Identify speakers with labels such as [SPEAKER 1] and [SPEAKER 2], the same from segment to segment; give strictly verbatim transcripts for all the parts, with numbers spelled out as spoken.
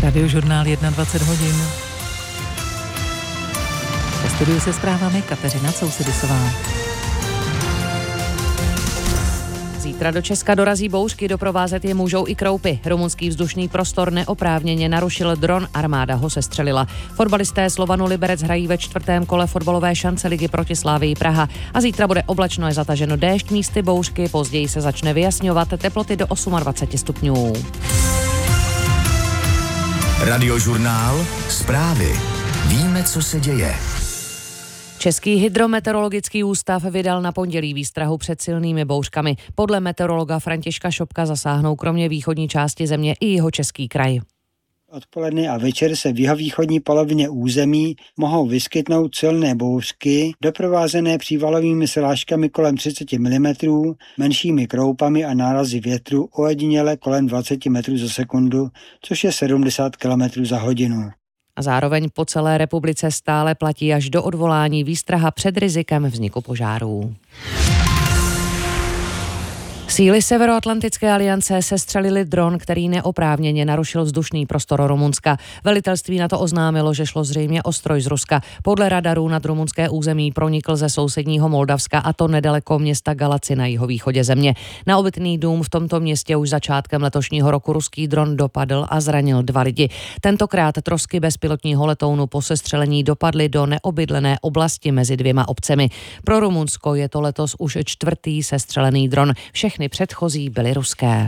[SPEAKER 1] Radiožurnál dvacet jedna hodin. Ve studiu se zprávami Kateřina Sousedisová. Zítra do Česka dorazí bouřky, doprovázet je můžou i kroupy. Rumunský vzdušný prostor neoprávněně narušil dron, armáda ho sestřelila. Fotbalisté Slovanu Liberec hrají ve čtvrtém kole fotbalové šance ligy proti Slavii Praha. A zítra bude oblačno, je zataženo déšť, místy bouřky, později se začne vyjasňovat, teploty do dvacet osm stupňů.
[SPEAKER 2] Radiožurnál, zprávy. Víme, co se děje.
[SPEAKER 1] Český hydrometeorologický ústav vydal na pondělí výstrahu před silnými bouřkami. Podle meteorologa Františka Šopka zasáhnou kromě východní části země i jihočeský kraj.
[SPEAKER 3] Odpoledne a večer se v jihovýchodní polovině území mohou vyskytnout silné bouřky, doprovázené přívalovými srážkami kolem třicet milimetrů, menšími kroupami a nárazy větru ojediněle kolem dvacet metrů za sekundu, což je sedmdesát kilometrů za hodinu.
[SPEAKER 1] A zároveň po celé republice stále platí až do odvolání výstraha před rizikem vzniku požárů. Síly Severoatlantické aliance sestřelili dron, který neoprávněně narušil vzdušný prostor Rumunska. Velitelství na to oznámilo, že šlo zřejmě o stroj z Ruska. Podle radarů nad rumunské území pronikl ze sousedního Moldavska, a to nedaleko města Galaci na jihovýchodě země. Na obytný dům v tomto městě už začátkem letošního roku ruský dron dopadl a zranil dva lidi. Tentokrát trosky bezpilotního letounu po sestřelení dopadly do neobydlené oblasti mezi dvěma obcemi. Pro Rumunsko je to letos už čtvrtý sestřelený dron. Všechny předchozí byly ruské.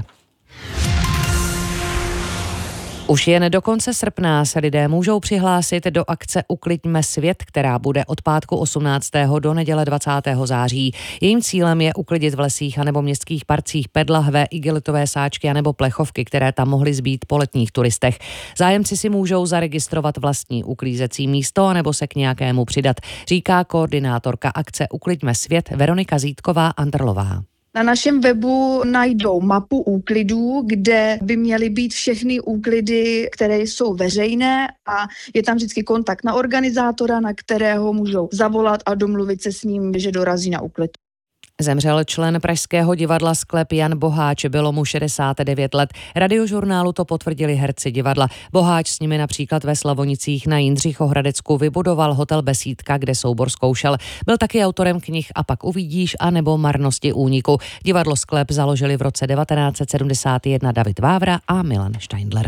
[SPEAKER 1] Už jen do konce srpna se lidé můžou přihlásit do akce Ukliďme svět, která bude od pátku osmnáctého do neděle dvacátého září. Jejím cílem je uklidit v lesích anebo městských parcích pedlahve, igelitové sáčky anebo plechovky, které tam mohly zbýt po letních turistech. Zájemci si můžou zaregistrovat vlastní uklízecí místo anebo se k nějakému přidat, říká koordinátorka akce Ukliďme svět Veronika Zítková-Andrlová.
[SPEAKER 4] Na našem webu najdou mapu úklidů, kde by měly být všechny úklidy, které jsou veřejné, a je tam vždycky kontakt na organizátora, na kterého můžou zavolat a domluvit se s ním, že dorazí na úklid.
[SPEAKER 1] Zemřel člen Pražského divadla Sklep Jan Boháč, bylo mu šedesát devět let. Radiožurnálu to potvrdili herci divadla. Boháč s nimi například ve Slavonicích na Jindřichohradecku vybudoval hotel Besídka, kde soubor zkoušel. Byl taky autorem knih A pak uvidíš a nebo Marnosti úniku. Divadlo Sklep založili v roce devatenáct set sedmdesát jedna David Vávra a Milan Steindler.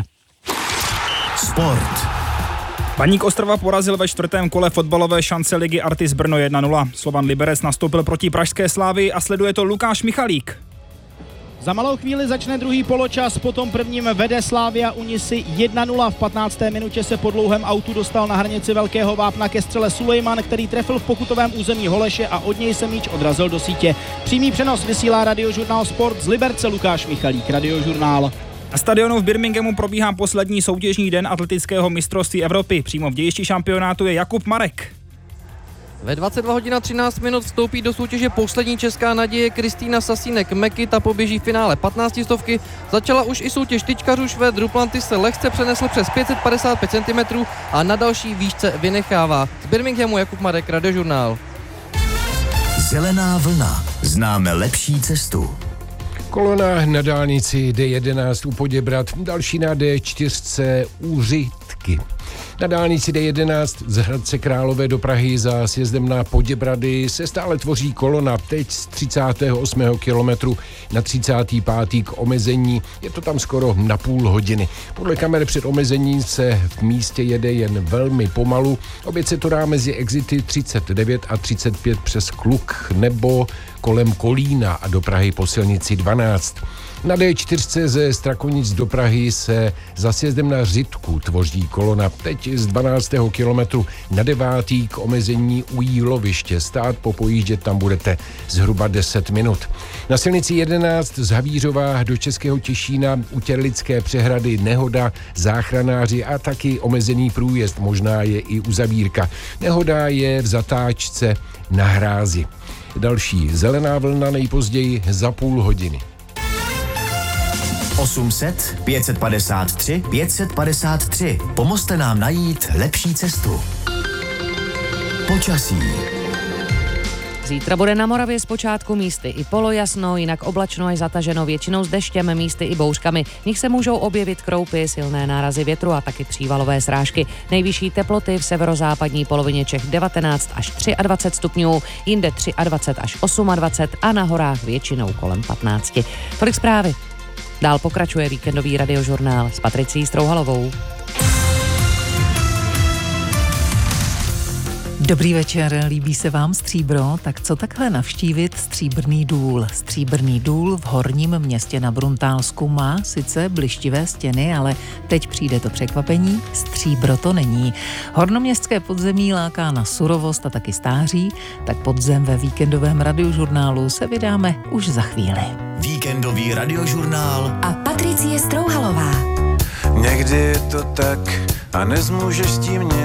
[SPEAKER 2] Sport.
[SPEAKER 5] Baník Ostrava porazil ve čtvrtém kole fotbalové šance ligy Artis Brno jedna nula. Slovan Liberec nastoupil proti pražské Slavii a sleduje to Lukáš Michalík.
[SPEAKER 6] Za malou chvíli začne druhý poločas, potom prvním vede Slavia Unisy jedna nula. V patnácté minutě se po dlouhém autu dostal na hranici Velkého Vápna ke střele Sulejman, který trefil v pokutovém území Holeše a od něj se míč odrazil do sítě. Přímý přenos vysílá Radiožurnál Sport z Liberce Lukáš Michalík, Radiožurnál.
[SPEAKER 5] Na stadionu v Birminghamu probíhá poslední soutěžní den atletického mistrovství Evropy. Přímo v dějišti šampionátu je Jakub Marek.
[SPEAKER 7] Ve dvacet dva hodin a třináct minut vstoupí do soutěže poslední česká naděje Kristýna Sasínek-Meky, ta poběží v finále patnáctistovky. Začala už i soutěž tyčkařů, Švéd Duplantis se lehce přenesl přes pět set padesát pět centimetrů a na další výšce vynechává. Z Birminghamu Jakub Marek, Radiožurnál.
[SPEAKER 2] Zelená vlna. Známe lepší cestu.
[SPEAKER 8] Kolona na dálnici D jedenáct u Poděbrad, další na D čtyři u Řitky. Na dálnici D jedenáct z Hradce Králové do Prahy za sjezdem na Poděbrady se stále tvoří kolona, teď z třicátého osmého kilometru na třicátý pátý k omezení. Je to tam skoro na půl hodiny. Podle kamer před omezením se v místě jede jen velmi pomalu. Opět se to dá mezi exity třicet devět a třicet pět přes Kluk nebo kolem Kolína a do Prahy po silnici dvanáct. Na D čtyři ze Strakonic do Prahy se za sjezdem na Řitku tvoří kolona, teď z dvanáctého kilometru na devátý k omezení u Jíloviště. Stát popojíždět tam budete zhruba deset minut. Na silnici jedenáct z Havířova do Českého Těšína u Těrlické přehrady nehoda, záchranáři a taky omezený průjezd, možná je i uzavírka. Nehoda je v zatáčce na Hrázi. Další zelená vlna nejpozději za půl hodiny.
[SPEAKER 2] osm set, pět set padesát tři, pět set padesát tři. Pomozte nám najít lepší cestu. Počasí.
[SPEAKER 1] Zítra bude na Moravě zpočátku místy i polojasno, jinak oblačno až zataženo, většinou s deštěm, místy i bouřkami. V nich se můžou objevit kroupy, silné nárazy větru a taky přívalové srážky. Nejvyšší teploty v severozápadní polovině Čech devatenáct až dvacet tři stupňů, jinde dvacet tři až dvacet osm a na horách většinou kolem patnáct. Tolik zprávy. Dál pokračuje víkendový radiožurnál s Patricí Strouhalovou.
[SPEAKER 9] Dobrý večer, líbí se vám stříbro? Tak co takhle navštívit Stříbrný důl? Stříbrný důl v Horním Městě na Bruntálsku má sice blištivé stěny, ale teď přijde to překvapení, stříbro to není. Hornoměstské podzemí láká na surovost a taky stáří, tak podzem ve víkendovém radiožurnálu se vydáme už za chvíli.
[SPEAKER 2] Víkendový radiožurnál
[SPEAKER 10] a Patricie Strouhalová.
[SPEAKER 11] Někdy je to tak a nezmůžeš s tím nic.